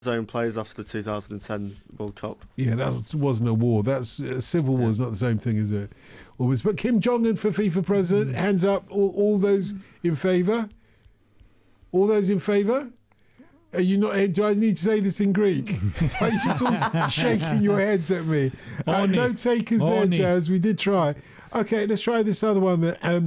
Zone players after the 2010 World Cup. Yeah, that wasn't a war. That's a civil war. Is not the same thing, is it? Always. But Kim Jong-un for FIFA president. Hands up. All those in favour. All those in favour. Are you not? Do I need to say this in Greek? Are you just all shaking your heads at me? No takers there, Jazz. We did try. Okay, let's try this other one.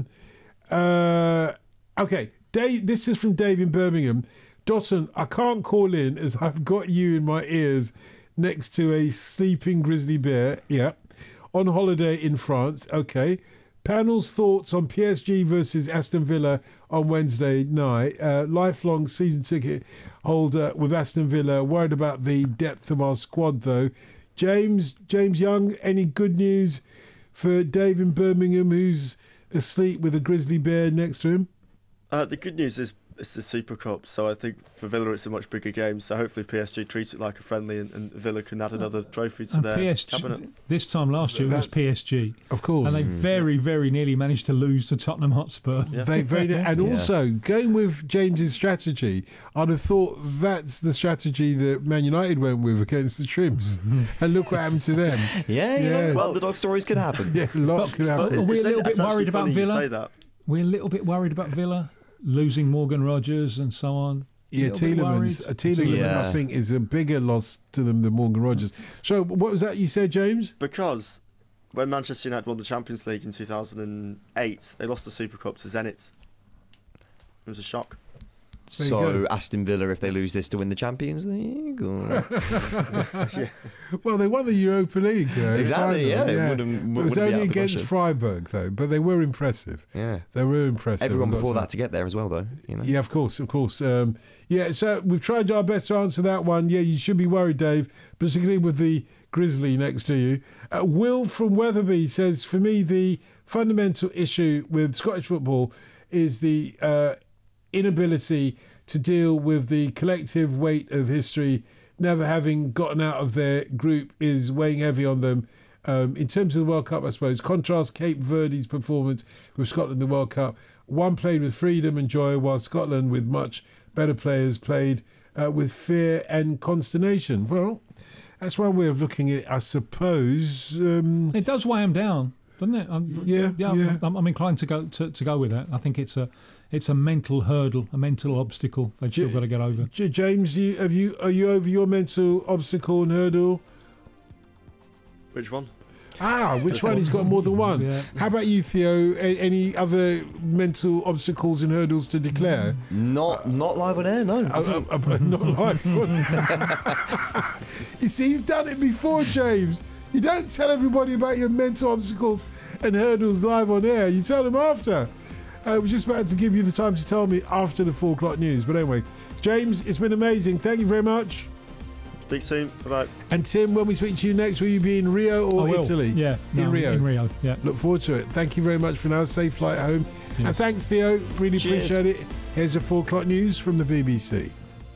Okay, Dave. This is from Dave in Birmingham. Dotson, I can't call in as I've got you in my ears next to a sleeping grizzly bear. Yeah. On holiday in France. Okay. Panel's thoughts on PSG versus Aston Villa on Wednesday night. Lifelong season ticket holder with Aston Villa. Worried about the depth of our squad, though. James Young, any good news for Dave in Birmingham who's asleep with a grizzly bear next to him? The good news is it's the Super Cup, so I think for Villa it's a much bigger game, so hopefully PSG treats it like a friendly and Villa can add another trophy to their cabinet. This time last year it was PSG. Of course. And they very, very nearly managed to lose to Tottenham Hotspur. Yeah. Also, going with James's strategy, I'd have thought that's the strategy that Man United went with against the Shrimps. And look what happened to them. Well, underdog stories can happen. Yeah, a lot could happen. We're a little bit worried about Villa. Say that. We're a little bit worried about Villa. Losing Morgan Rogers and so on. Yeah, Tielemans, I think, is a bigger loss to them than Morgan Rogers. So, what was that you said, James? Because when Manchester United won the Champions League in 2008, they lost the Super Cup to Zenit. It was a shock. So Aston Villa, if they lose this, to win the Champions League? Or... Yeah. Well, they won the Europa League. Exactly, It was only against Freiburg, though, but they were impressive. Yeah. They were impressive. Everyone before that to get there as well, though. You know? Yeah, of course. So we've tried our best to answer that one. Yeah, you should be worried, Dave, particularly with the grizzly next to you. Will from Wetherby says, for me, the fundamental issue with Scottish football is the inability to deal with the collective weight of history. Never having gotten out of their group is weighing heavy on them. In terms of the World Cup, I suppose, contrast Cape Verde's performance with Scotland in the World Cup. One played with freedom and joy, while Scotland, with much better players, played with fear and consternation. Well, that's one way of looking at it, I suppose. It does weigh them down, doesn't it? I'm inclined to go with that. I think it's a mental hurdle, a mental obstacle they've still got to get over. James, are you over your mental obstacle and hurdle? Which one? Which one? He's got more than one. Yeah. How about you, Theo? Any other mental obstacles and hurdles to declare? Not live on air, no. Not live on air. You see, he's done it before, James. You don't tell everybody about your mental obstacles and hurdles live on air. You tell them after. I was just about to give you the time to tell me after the 4 o'clock news. But anyway, James, it's been amazing. Thank you very much. Speak soon. Bye-bye. And Tim, when we speak to you next, will you be in Rio or Italy? Yeah. In Rio. In Rio, yeah. Look forward to it. Thank you very much for now. Safe flight home. Yes. And thanks, Theo. Really appreciate it. Here's a 4 o'clock news from the BBC.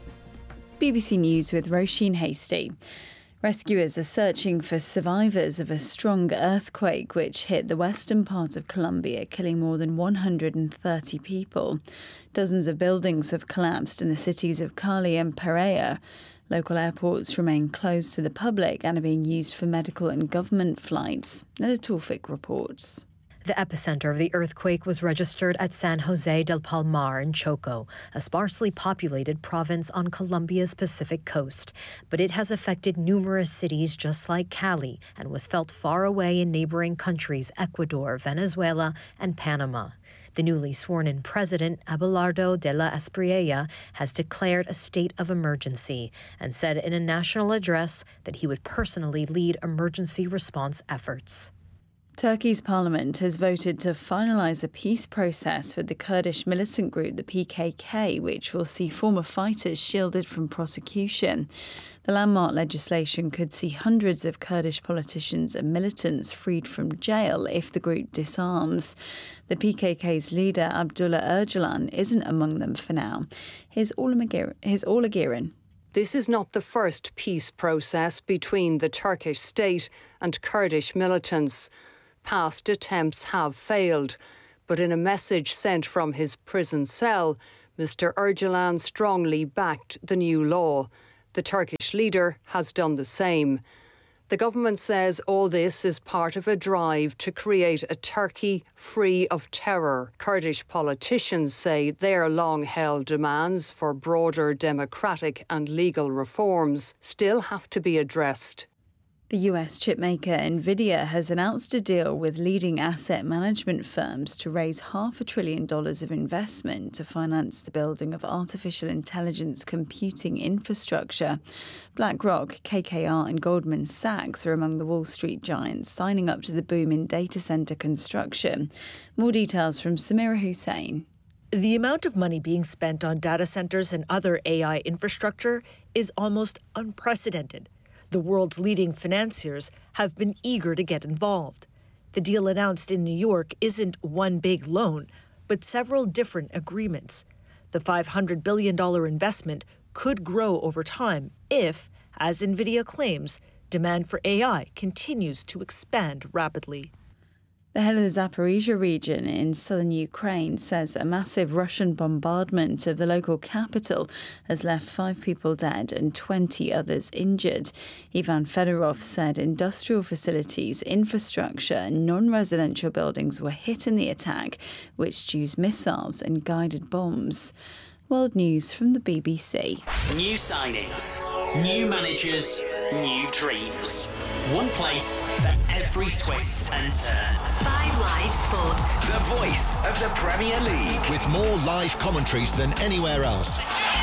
BBC News with Roisin Hasty. Rescuers are searching for survivors of a strong earthquake which hit the western part of Colombia, killing more than 130 people. Dozens of buildings have collapsed in the cities of Cali and Pereira. Local airports remain closed to the public and are being used for medical and government flights. Neda Tawfik reports. The epicenter of the earthquake was registered at San Jose del Palmar in Choco, a sparsely populated province on Colombia's Pacific coast. But it has affected numerous cities just like Cali and was felt far away in neighboring countries Ecuador, Venezuela, and Panama. The newly sworn-in president, Abelardo de la Espriella, has declared a state of emergency and said in a national address that he would personally lead emergency response efforts. Turkey's parliament has voted to finalise a peace process with the Kurdish militant group, the PKK, which will see former fighters shielded from prosecution. The landmark legislation could see hundreds of Kurdish politicians and militants freed from jail if the group disarms. The PKK's leader, Abdullah Öcalan, isn't among them for now. Here's Ola Girin. This is not the first peace process between the Turkish state and Kurdish militants. Past attempts have failed, but in a message sent from his prison cell, Mr. Öcalan strongly backed the new law. The Turkish leader has done the same. The government says all this is part of a drive to create a Turkey free of terror. Kurdish politicians say their long-held demands for broader democratic and legal reforms still have to be addressed. The US chipmaker Nvidia has announced a deal with leading asset management firms to raise $500 billion of investment to finance the building of artificial intelligence computing infrastructure. BlackRock, KKR and Goldman Sachs are among the Wall Street giants signing up to the boom in data center construction. More details from Samira Hussein. The amount of money being spent on data centers and other AI infrastructure is almost unprecedented. The world's leading financiers have been eager to get involved. The deal announced in New York isn't one big loan, but several different agreements. The $500 billion investment could grow over time if, as Nvidia claims, demand for AI continues to expand rapidly. The head of the Zaporizhzhia region in southern Ukraine says a massive Russian bombardment of the local capital has left 5 people dead and 20 others injured. Ivan Fedorov said industrial facilities, infrastructure and non-residential buildings were hit in the attack, which used missiles and guided bombs. World News from the BBC. New signings, new managers, new dreams. One place for every twist and turn. 5 Live Sports. The voice of the Premier League. With more live commentaries than anywhere else.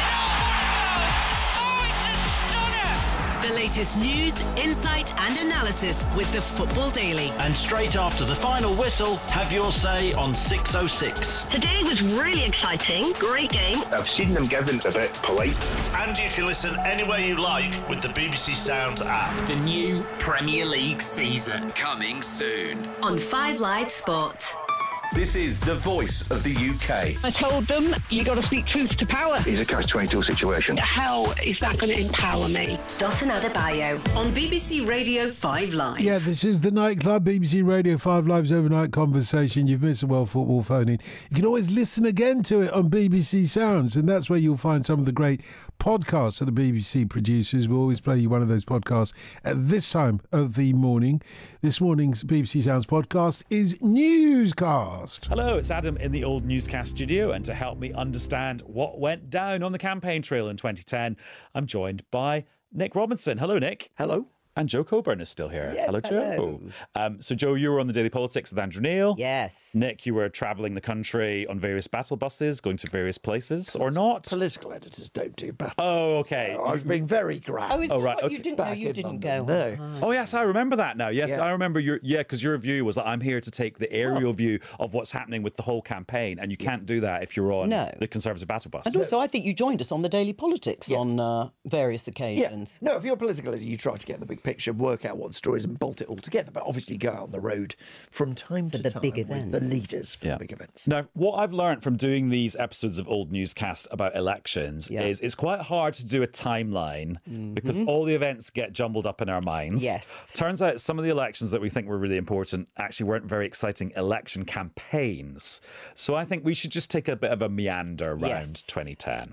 The latest news, insight and analysis with the Football Daily. And straight after the final whistle, have your say on 606. Today was really exciting. Great game. I've seen them given a bit polite. And you can listen anywhere you like with the BBC Sounds app. The new Premier League season. Coming soon. On 5 Live Sports. This is the voice of the UK. I told them, you got to speak truth to power. It's a catch-22 situation. How is that going to empower me? Dotun Adebayo on BBC Radio 5 Live. Yeah, this is the Nightclub, BBC Radio 5 Live's overnight conversation. You've missed a World Football phone-in. You can always listen again to it on BBC Sounds, and that's where you'll find some of the great podcasts that the BBC produces. We'll always play you one of those podcasts at this time of the morning. This morning's BBC Sounds podcast is Newscast. Hello, it's Adam in the old Newscast studio, and to help me understand what went down on the campaign trail in 2010, I'm joined by Nick Robinson. Hello, Nick. Hello. And Joe Coburn is still here. Yes, hello, Joe. So, Joe, you were on the Daily Politics with Andrew Neil. Yes. Nick, you were travelling the country on various battle buses, going to various places, or not? Political editors don't do battle. Oh, okay. I was being very grand. Oh, right. Okay. You didn't know you didn't go. No. Oh, yes, I remember that now. Yes, yeah. I remember because your view was that I'm here to take the aerial view of what's happening with the whole campaign, and you can't do that if you're on the Conservative battle bus. And also, I think you joined us on the Daily Politics on various occasions. Yeah. No, if you're a political editor, you try to get the big picture, work out what the stories and bolt it all together, but obviously go out on the road from time to time big events. with the leaders for the big events. Now, what I've learned from doing these episodes of Old Newscasts about elections is it's quite hard to do a timeline because all the events get jumbled up in our minds. Yes. Turns out some of the elections that we think were really important actually weren't very exciting election campaigns. So I think we should just take a bit of a meander around 2010.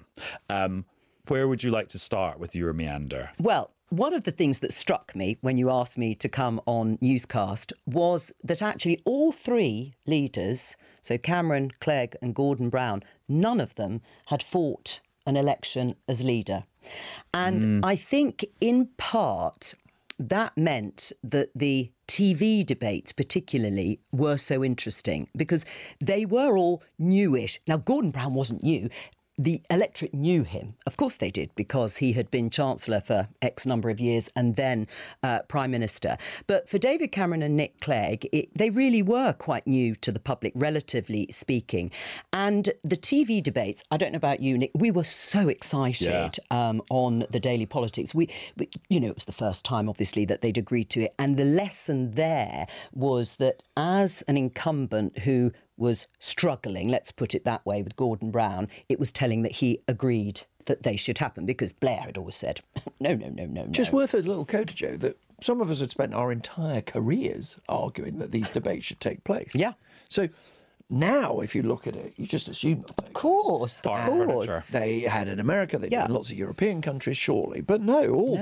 Where would you like to start with your meander? Well, one of the things that struck me when you asked me to come on Newscast was that actually all 3 leaders, so Cameron, Clegg and Gordon Brown, none of them had fought an election as leader. And I think in part that meant that the TV debates particularly were so interesting because they were all newish. Now, Gordon Brown wasn't new. The electorate knew him. Of course they did, because he had been Chancellor for X number of years and then Prime Minister. But for David Cameron and Nick Clegg, they really were quite new to the public, relatively speaking. And the TV debates, I don't know about you, Nick, we were so excited on the Daily Politics. We, it was the first time, obviously, that they'd agreed to it. And the lesson there was that as an incumbent who was struggling, let's put it that way, with Gordon Brown, it was telling that he agreed that they should happen, because Blair had always said, no. Just worth a little coda, Joe, that some of us had spent our entire careers arguing that these debates should take place. Yeah. So Now, if you look at it, you just assume of course. They had in America, they did in lots of European countries, surely. But no, all